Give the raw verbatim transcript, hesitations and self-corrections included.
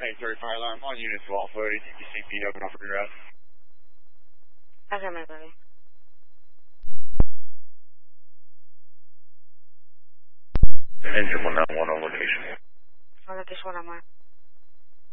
sorry, fire alarm on units of Alpha, A T C P, open off reroute. Okay, my buddy. Engine one nine one on location. On location one on one.